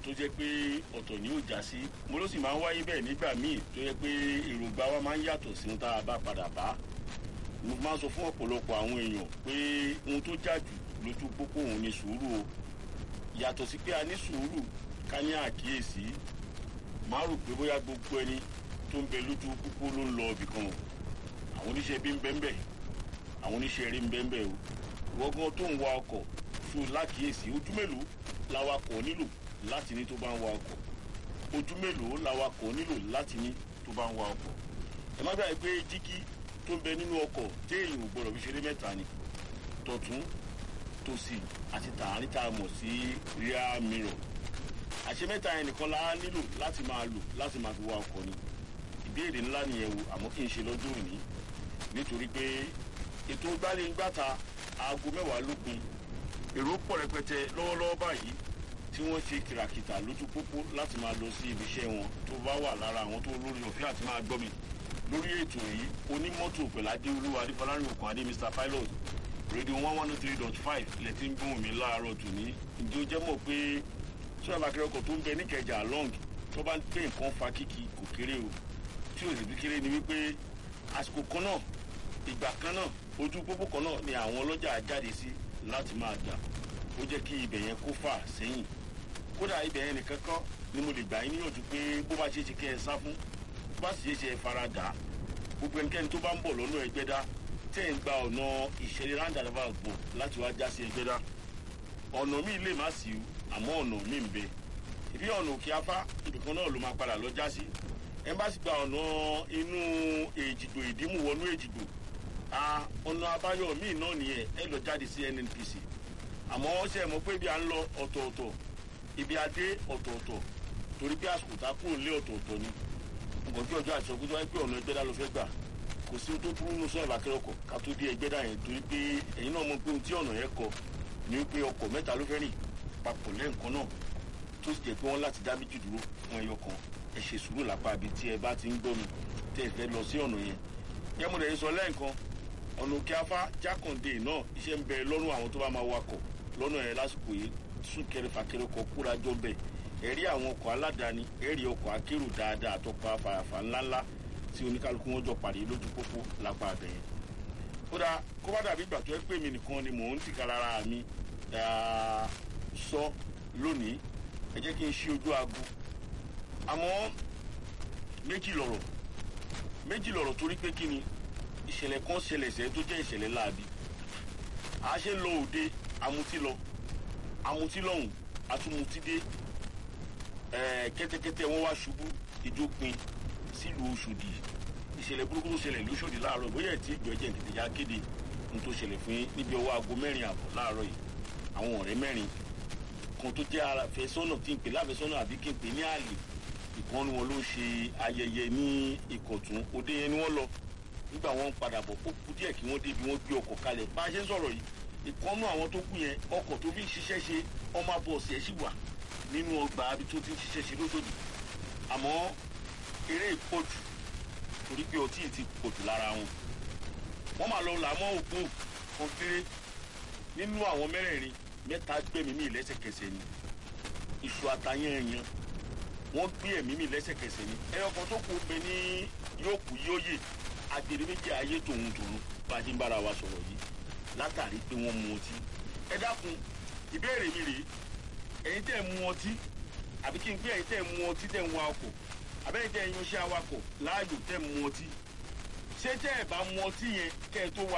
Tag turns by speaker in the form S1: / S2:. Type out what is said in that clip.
S1: tó jẹ́ pé ọ̀tọ̀ ni ó já sí mo ló sì máa ń wáyé bẹ́ẹ̀ nígbà míì tó jẹ́ pé èròǹgbà wa máa ń yàtọ̀ sí ohun tá a bá padà bá mo máa ń sọ fún ọ̀pọ̀lọpọ̀ àwọn èèyàn pé ohun tó jà jù lójú pópó òun ni sùúrù o yàtọ̀ sí pé a ní sùúrù ká ní àkíyèsí máa rò pé bóyá gbogbo ẹni tó ń bẹ lójú pópó ló ń lọ ibì kan o àwọn oníṣẹ́ bí ń bẹ ń bẹ àwọn oníṣẹ́ rí ń bẹ ń bẹ o wọ́gán tó ń wa ọkọ̀ fún lákìyèsí ojú mélòó lawakọ̀ nílò láti ní tó bá ń wa ọkọ̀ ojú mélòó lawakọ̀ nílò láti ní tó bá ń wa ọkọ̀ ẹ má gbàgbé pé jígí tó ń bẹ nínú ọkọ̀ téèyàn ò gbọdọ̀ fi ṣeré mẹ́ta ni tọ̀tún tòsì àti tààrin tá a mọ̀ sí rear mirror àṣẹ mẹ́ta yẹn nìkan la nílò láti máa lò láti máa fi wa ọkọ̀ ni ìbéèrè ńlá nìyẹn o àmọ́ kì í ṣe lọ́jọ́ òní nítorí pé ètò gbálẹ́ngbàta aago 10 lópin èrò pọ̀ rẹpẹtẹ lọ́wọ́lọ́wọ́ báyìí tí wọ́n ṣe kìràkìtà lójú pópó láti máa lọ sí ibiṣẹ́ wọn tó bá wà lára àwọn tó lórí ọ̀fẹ́ àti máa gbọ́ mi lórí ètò yìí onímọ́tò pẹ̀ládé olúwa adéfọlárin òkun adé Mr Pilot rédíò 103.5 ilẹ̀ tí ń gbóhùn mi láàárọ̀ tòní ǹjẹ́ ó jẹ́ mọ̀ pé sọ́dọ̀ bàkẹ́rẹ́ ọkọ̀ tó ń bẹ níkẹjà long tó bá ń pè nǹkan fa kíkì kò kéré o tí ò sì bí kéré ni wípé àsìkò kan náà ìgbà kan náà ojú pópó kan náà ni àwọn ọlọ́jà jáde sí láti máa jà ó jẹ́ kí ibẹ̀ yẹn kó fà sẹ́yìn kódà ibẹ̀ yẹn nìkan kan ni mo lè gbà yín níyànjú pé bó bá ṣe é ṣe kẹ́ ẹ sá fún bó bá sì ṣe é ṣe ẹ fara dà á gbogbo ẹnikẹ́ni tó bá ń bọ̀ lọ́nà Ẹgbẹ́dá tẹ́ ń gba ọ̀nà ìṣẹ̀lẹ̀ roundabout bọ̀ láti wá já sí Ẹgbẹ́dá ọ̀nà míì lè má sí àmọ́ ọ̀nà míì ń bẹ ìbí ọ̀nà Òkè Afá ibìkan náà ló máa padà lọ já sí ẹ bá sì gba ọ̀nà inú Èjìgbò Ìdímù wọnú Èjìgbò ọ̀nà àbáyọ míì náà nìyẹn ẹ lọ jáde sí NNPC àmọ́ ṣe é mọ̀ pé bí a ń lọ ọ̀tọ̀ọ̀tọ̀ ibi adé ọ̀tọ̀ọ̀tọ̀ torí pé àsìkò tá a kúrò lé ọ̀tọ̀ọ̀tọ̀ ni nǹkan tí ọjọ́ àti ọkùnrin tó wáyé pé ọ̀nà Ẹgbẹ́dá ló fẹ́ gbà kò sí tó burú nù sọ́ọ̀bà kẹrọ̀kọ̀ ká tó dé Ẹgbẹ́dá yẹn torí pé ẹ̀yin náà mọ̀ pé ohun tí ọ̀nà yẹn kọ ni pé ọkọ̀ mẹ́ta ló fẹ́ rìn papọ̀ lẹ́ǹkan náà tó sì jẹ́ pé wọ́n láti dá méjì dúró fún ẹyọ kan ẹ ṣe sùúrù lápá ibi tí ẹ bá ti ń gbọ́ mi tẹ́ ẹ fẹ́ lọ sí ọ̀nà yẹn yẹ́múdẹ̀ yìí sọ lẹ́ǹkan ọ̀nà Òkè Afá Jákàndé náà iṣẹ́ ń bẹ lọ́rùn àwọn tó bá máa wakọ̀ lọ́nà yẹn lásìkò yìí súnkẹrẹ fàkẹrẹ ọkọ̀ kúrajọ bẹ̀ ẹ̀rí àwọn ọkọ̀ aládàáni ẹ̀rí ọkọ̀ akérò dáadáa àtọ́kọ̀ afàyàfà ńláńlá tí oníkálukú wọn jọ pàdé lójú pópó lápá abẹ yẹn. kódà kó bá dàbí ìgbà tó ẹ pé mi nìkan ni mò ń tìka lára mi sọ lónìí ẹ jẹ́ kí n ṣí ojú aago àmọ́ méjì lọ̀rọ̀ torí pé kí ni ìṣẹ̀lẹ̀ kan ṣẹlẹ̀ sẹ́ tó jẹ́ ìṣẹ̀lẹ̀ láabi a ṣe ń lọ òde amutí lọ́hùn atúmutí dé kẹ́tẹ́kẹ́tẹ́ wọn wá ṣubú ìjópin sílùú Òṣòdì ìṣẹ̀lẹ̀ burúkú tó ṣẹlẹ̀ lóṣòdì láàárọ̀ bóyá ẹ̀ tí ìgbẹ́jẹ̀ tètè ya kéde ohun tó ṣẹlẹ̀ fún yín níbi ọwọ́ aago 4 àbọ̀ láàárọ̀ yìí àwọn ọ̀rẹ́ 4 kan tó jẹ́ àfẹ́sọ́nà tí ń pè láfẹ́sọ́nà àbí kí n pè ní àlè ìkan wọn ló ṣe ayẹyẹ ní Ìkọ̀tún òde yẹn ni wọ́n lọ nígbà wọn padà bọ̀ ó kú díẹ̀ kí wọ́n débi wọ́n gbé ọkọ̀ kalẹ̀ bá a ṣe ń sọ̀rọ̀ yìí ìkànnú àwọn tó kú yẹn ọkọ̀ tó fi ń ṣiṣẹ́ ṣe ọmọ bọ́ọ̀sì ẹ̀ sì wà nínú ọgbà abi tó ti ń ṣiṣẹ́ ṣe lóṣòdì àmọ́ eré ìpọ̀jù torí pé ọtí ti pọ̀jù lára wọn wọ́n máa lọ làmọ́ ògùn kan kéré nínú àwọn 4 3 gbẹ̀mí mi lẹ́sẹ̀kẹsẹ̀ ni iṣu àtàyẹ̀yàn wọ́n gbé ẹ̀mí mi lẹ́sẹ̀kẹsẹ̀ ni ẹyọkan tó kù bẹ ní yóò kú yóò yè agbèrè méjì ayé tòun bá a ti ń bára wa sọ̀rọ̀ yìí látàrí pé wọ́n mu ọtí ẹ dákun ìbéèrè mi rèé ẹ̀yin tẹ́ ẹ mu ọtí àbí kí n pé ẹ̀yin tẹ́ ẹ mu ọtí tẹ́ ẹ ń wa ọkọ̀ àbẹ́yìn tẹ́ ẹ yan iṣẹ́ awakọ̀ láàyò tẹ́ ẹ mu ọtí ṣé tẹ́ ẹ bá mu ọtí yẹn kẹ́ ẹ tó wa